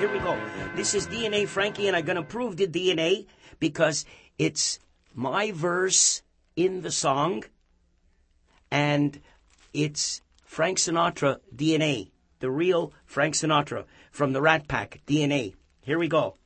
Here we go. This is DNA Frankie, and I'm going to prove the DNA because it's my verse in the song, and it's Frank Sinatra DNA, the real Frank Sinatra from the Rat Pack DNA. Here we go.